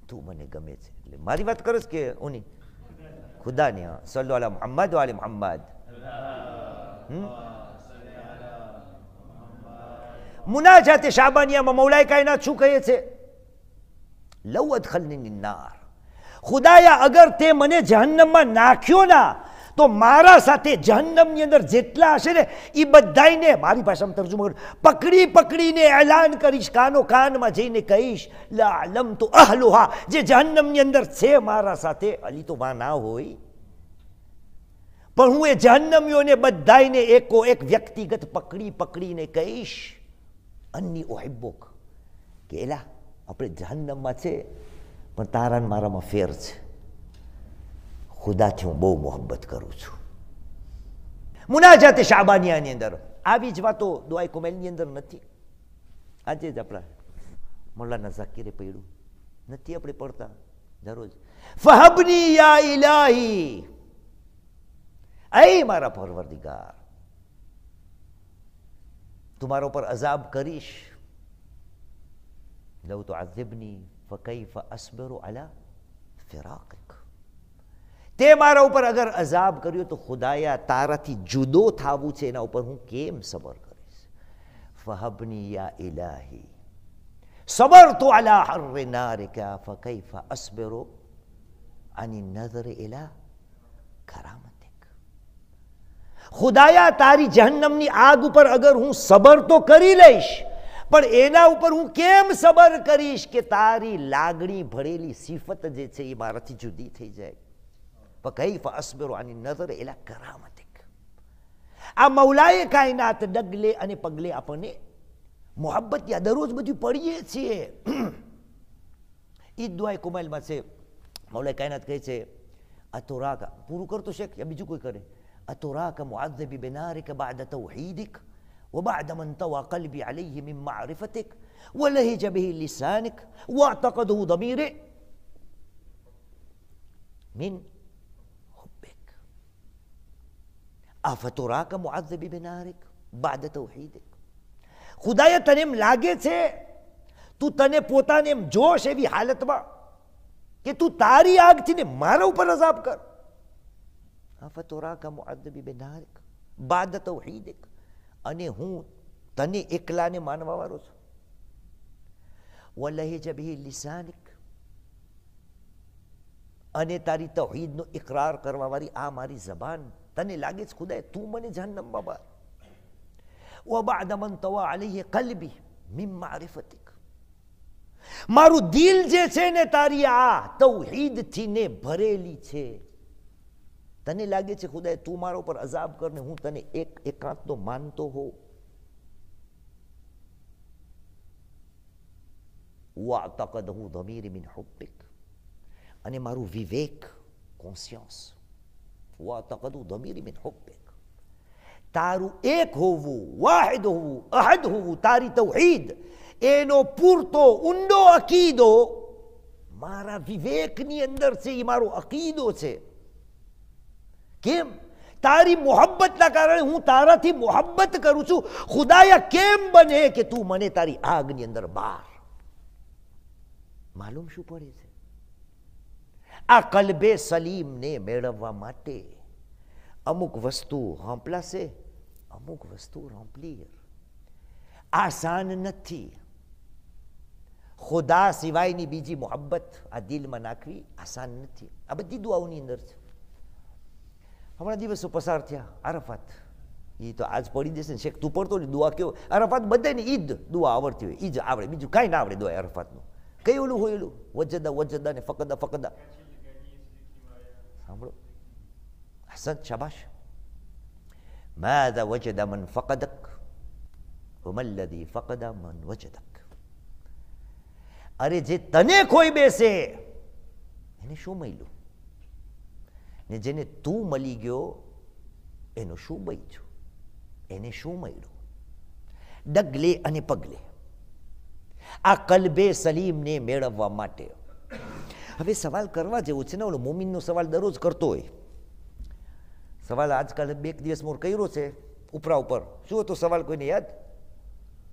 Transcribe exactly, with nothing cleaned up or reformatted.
તું મને ગમે છે. એટલે મારી વાત કરે કે ઓની ખુદાની. હા, સલ્લુ અલા મુહમ્મદ વાલે મુહમ્મદ. મુનાજાતે શાબાનિયામાં મૌલાએ કાયનાત શું કહે છે? લવ અદખલની નાર, ખુદાયા અગર તે મને જહન્નમમાં નાખ્યો ના તો મારા સાથે જહન્નમની અંદર જેટલા હશે ને એ બધાને મારી ભાષામાં તર્જુમા કરું, પકડી પકડીને એલાન કરીશ, કાનો કાનમાં જઈને કહીશ લાલમ તો અહલુહા, જે જહન્નમની અંદર છે મારા સાથે. અલી તો વા ના હોય, પણ હું એ જહન્નમીઓને બધાને એકો એક વ્યક્તિગત પકડી પકડીને કહીશ અન્ની ઉહિબ્બુક, કે એલા આપણે જહન્નમમાં છે પણ તારા મારામાં ફેર છે, ખુદાથી હું બહુ મોહબ્બત કરું છું. મુનાજાતે શાબાનિયાની અંદર આવી જ વાતો દુઆએ કુમૈલની અંદર નથી. આજે જ આપણા મૌલાના ઝાકીરે પડ્યું નથી, આપણે પડતા દરરોજ ફહબની યા ઇલાહી, એ મારા પરવરદિગાર તું મારા ઉપર અઝાબ કરીશ, લવ તુઅઝિબની ફકૈફ અસ્બિરુ અલા ફિરાકિક, તે મારા ઉપર અગર અઝાબ કર્યો તો ખુદાયા તારાથી જુદો થાવું છે એના ઉપર હું કેમ સબર કરીશ. ફહબની યા ઇલાહી સબરતુ અલા હર્રિ નારિકા ફકૈફ અસ્બિરુ અની નઝર ઇલા કરામતિક, ખુદાયા તારી જહન્નમની આગ ઉપર અગર હું સબર તો કરી લઈશ, પણ એના ઉપર હું કેમ સબર કરીશ કે તારી લાગણી ભરેલી સિફત જે છે એ મારાથી જુદી થઈ જાય. ફકૈફ અસ્બિરુ અની નઝર ઇલા કરામતિક. આ મૌલાએ કાયનાત ડગલે અને પગલે આપણને મોહબ્બત યા દરરોજ બધું પડીએ છીએ. ઈ દુઆએ કુમૈલમાં છે, મૌલાએ કાયનાત કહે છે અતુરાકા, પૂરું કરતો શેખ યા બીજું કોઈ કરે, અતુરાકા મુઅઝ્ઝબી બિનારિકા બઅદ તૌહીદિક وبعد ما انطوى قلبي عليه من معرفتك ولهج به لسانك واعتقده ضميري من حبك افتراك معذب بنارك بعد توحيدك. ખુદાએ તને એમ લાગે છે, તું તને પોતાને એમ જોશ એવી હાલતમાં કે તું તારી આગથી ને મારા ઉપર અઝાબ કર. અફતુરાક મુઅદ્દબ બિનારિક બાદ તૌહીદિક, અને હું તને એકલાને માનવા વાળો છું. વલહિજ બિહી લિસાનિક, અને તારી તૌહીદનો ઇકરાર કરવા વાળી આ મારી જબાન, તને લાગે છે ખુદાએ તું મને જહન્નમમાં બાર. વબઅદ મન તવા અલૈહિ કલ્બી મિન મારિફતિક, મારું દિલ જે છે ને તારી આ તૌહીદથી ને ભરેલી છે, તને લાગે છે ખુદાએ તું મારા ઉપર અઝાબ કરને હું તને એક એકાંત તો માનતો હો. વાતકદહુ ધમીરી મિન હુબ્બિક, અને મારું વિવેક કોન્શિયન્સ વાતકદહુ ધમીરી મિન હુબ્બિક, તારું એક હોવું, વાહિદ હોવું, અહદ હોવું, તારી તૌહીદ એનો પૂરતો ઊંડો અકીદો મારા વિવેકની અંદર છે, એ મારો અકીદો છે. કેમ? તારી મોહબ્બતના કારણે હું તારાથી મોહબ્બત કરું છું. ખુદાયા કેમ બને કે તું મને તારી આગની અંદર બાર. માલુમ શું પડે છે? આ કલ્બે સલીમને મેળવવા માટે અમુક વસ્તુ હોંપલાશે, અમુક વસ્તુ રોંપલી. આસાન નથી. ખુદા સિવાયની બીજી મોહબ્બત આ દિલમાં નાખવી આસાન નથી. આ બધી દુઆઓની અંદર છે. હમણાં દિવસો પસાર થયા, અરફાત, એ તો આજ પડી જશે ને શેખ, તું પડતો ને દુઆ કેવો અરફાત, બધાને ઈદ દુઆ આવડતી હોય, ઈજ આવડે, બીજું કાંઈ ના આવડે દુઆ અરફાતનું. કઈ ઓલું હોય એલું વજદા વજદા ને ફકદા ફકદા. સાંભળો, હસન, શાબાશ. માذا وجد من فقدك وما الذي فقد من وجدك. અરે જે તને ખોઈ બેસે એને શું મળ્યું, ને જેને તું મળી ગયો એનું શું બચ્યું, એને શું મળ્યું. ડગલે અને પગલે આ કલ્બે સલીમને મેળવવા માટે હવે સવાલ કરવા જેવું છે ને. ઓલો મોમીનનો સવાલ દરરોજ કરતો હોય. સવાલ આજકાલ બે દિવસ મોર કર્યો છે ઉપરા ઉપર. શું હતો સવાલ, કોઈને યાદ?